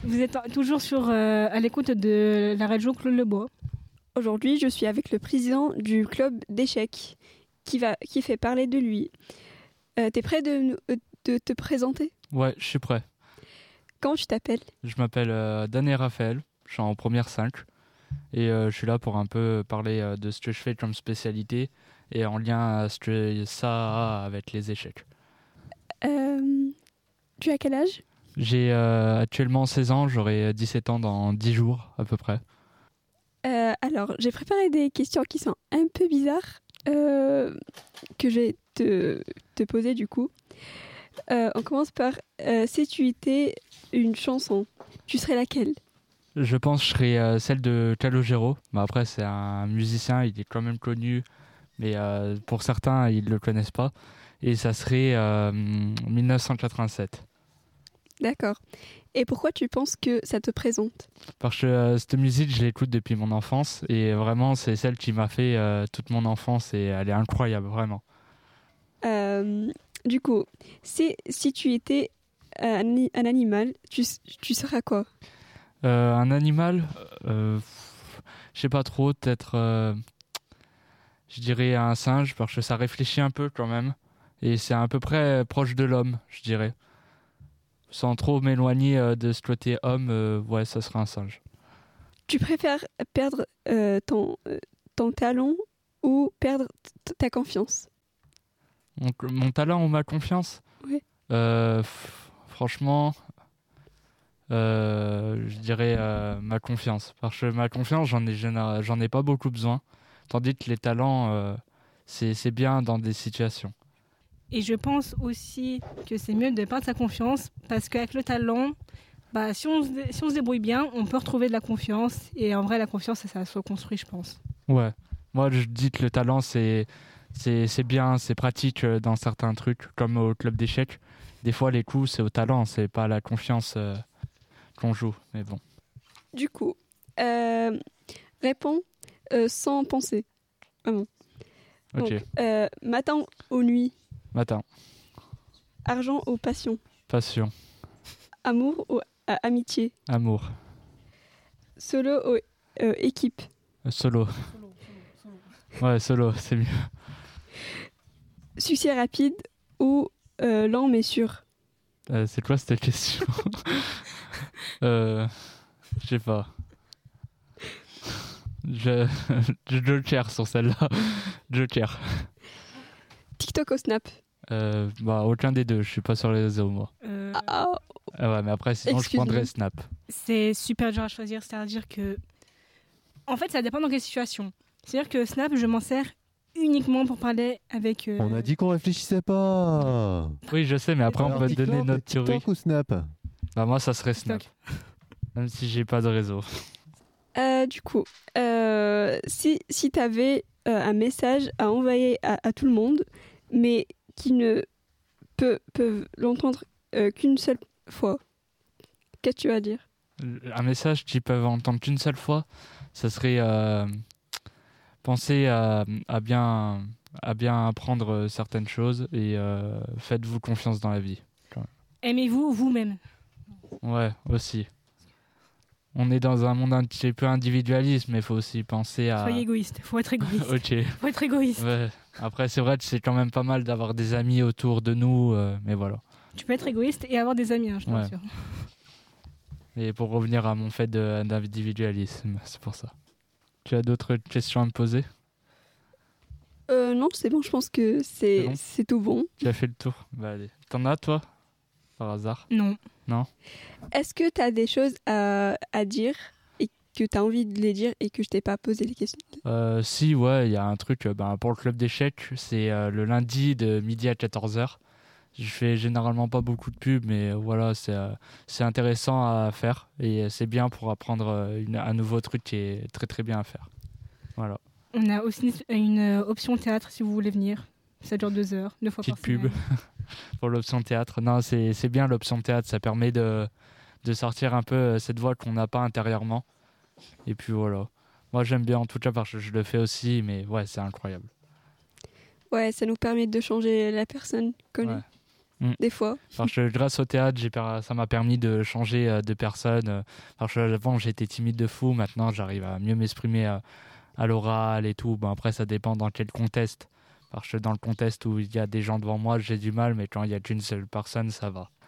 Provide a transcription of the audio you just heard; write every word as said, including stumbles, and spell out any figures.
Vous êtes toujours sur, euh, à l'écoute de la radio Claude Lebois. Aujourd'hui, je suis avec le président du club d'échecs qui, va, qui fait parler de lui. Euh, t'es prêt de, de te présenter ? Ouais, je suis prêt. Comment tu t'appelles ? Je m'appelle euh, Daniel Raphaël, je suis en première cinq et euh, je suis là pour un peu parler euh, de ce que je fais comme spécialité et en lien à ce que ça a avec les échecs. Euh, tu as quel âge ? J'ai euh, actuellement seize ans, j'aurai dix-sept ans dans dix jours à peu près. Euh, alors, j'ai préparé des questions qui sont un peu bizarres, euh, que je vais te, te poser du coup. Euh, on commence par, euh, si tu étais une chanson, tu serais laquelle ? Je pense que je serai euh, celle de Calogero. Mais après, c'est un musicien, il est quand même connu, mais euh, pour certains, ils ne le connaissent pas. Et ça serait euh, dix-neuf cent quatre-vingt-sept. D'accord. Et pourquoi tu penses que ça te présente ? Parce que euh, cette musique, je l'écoute depuis mon enfance et vraiment, c'est celle qui m'a fait euh, toute mon enfance et elle est incroyable, vraiment. Euh, du coup, si, si tu étais un, un animal, tu, tu seras quoi ? euh, Un animal, euh, je sais pas trop, peut-être, euh, je dirais un singe parce que ça réfléchit un peu quand même et c'est à peu près proche de l'homme, je dirais. Sans trop m'éloigner euh, de ce côté homme, euh, ouais, ça serait un singe. Tu préfères perdre euh, ton, euh, ton talent ou perdre t- ta confiance ? Mon, mon talent ou ma confiance ? Oui. Euh, f- franchement, euh, je dirais euh, ma confiance. Parce que ma confiance, j'en ai, j'en j'en ai pas beaucoup besoin. Tandis que les talents, euh, c'est, c'est bien dans des situations. Et je pense aussi que c'est mieux de perdre sa confiance parce qu'avec le talent, bah, si, on se, si on se débrouille bien, on peut retrouver de la confiance. Et en vrai, la confiance, ça, ça se reconstruit, je pense. Ouais. Moi, je dis que le talent, c'est, c'est, c'est bien, c'est pratique dans certains trucs, comme au club d'échecs. Des fois, les coups, c'est au talent, c'est pas la confiance euh, qu'on joue. Mais bon. Du coup, euh, réponds euh, sans penser. Vraiment. Ok. Donc, euh, matin ou nuit ? Matin. Argent ou passion ? Passion. Amour ou euh, amitié ? Amour. Solo ou euh, équipe ? Euh, Solo. Ouais, solo, c'est mieux. Succès rapide ou euh, lent mais sûr ? Euh, c'est quoi cette question ? euh, Je sais pas. Je, je joker sur celle-là. Joker. TikTok ou Snap ? Euh, bah, aucun des deux, je suis pas sur les réseaux, moi. Euh, Ah, Ah ouais, mais après, sinon, je Excuse-moi. prendrais Snap. c'est super dur à choisir, c'est-à-dire que... En fait, ça dépend dans quelle situation. C'est-à-dire que Snap, je m'en sers uniquement pour parler avec... euh, On a dit qu'on réfléchissait pas. Oui, je sais, mais après, Alors, on va te TikTok, donner notre TikTok théorie. ou Snap ? Bah, moi, ça serait Snap. TikTok. Même si j'ai pas de réseau. Euh, du coup, euh, si, si tu avais euh, un message à envoyer à, à tout le monde, mais qui ne peut, peuvent l'entendre euh, qu'une seule fois, qu'est-ce que tu vas dire ? Un message qu'ils peuvent entendre qu'une seule fois, ça serait euh, penser à, à, bien, à bien apprendre certaines choses et euh, faites-vous confiance dans la vie. Aimez-vous vous-même. Ouais, aussi. On est dans un monde un petit peu individualiste, mais il faut aussi penser à... Soyez égoïste, faut être égoïste. Ok. Faut être égoïste. Ouais. Après, c'est vrai que c'est quand même pas mal d'avoir des amis autour de nous, euh, mais voilà. Tu peux être égoïste et avoir des amis, hein, je te Ouais. rassure. Et pour revenir à mon fait de, d'individualisme, c'est pour ça. Tu as d'autres questions à me poser ? euh, Non, c'est bon, je pense que c'est, C'est bon c'est tout bon. Tu as fait le tour ? Bah allez. T'en as, toi ? Par hasard ? Non. Non ? Est-ce que tu as des choses à, à dire et que tu as envie de les dire et que je t'ai pas posé les questions ? euh, Si, ouais, il y a un truc euh, ben, pour le club d'échecs, c'est euh, le lundi de midi à quatorze heures. Je fais généralement pas beaucoup de pubs, mais euh, voilà, c'est, euh, c'est intéressant à faire et c'est bien pour apprendre euh, une, un nouveau truc qui est très très bien à faire. Voilà. On a aussi une euh, option théâtre si vous voulez venir. Ça dure deux heures, deux fois Petite par pub. semaine. Pour l'option théâtre. Non, c'est, c'est bien l'option théâtre, ça permet de, de sortir un peu euh, cette voix qu'on n'a pas intérieurement. Et puis voilà. Moi j'aime bien en tout cas parce que je le fais aussi, mais ouais, c'est incroyable. Ouais, ça nous permet de changer la personne qu'on est. Ouais. Mm. des fois. Parce que grâce au théâtre, j'ai per- ça m'a permis de changer euh, de personne. euh, Parce que avant, j'étais timide de fou. Maintenant, j'arrive à mieux m'exprimer euh, à l'oral et tout. Bon, après, ça dépend dans quel contexte. Parce que dans le contexte où il y a des gens devant moi, j'ai du mal. Mais quand il n'y a qu'une seule personne, ça va.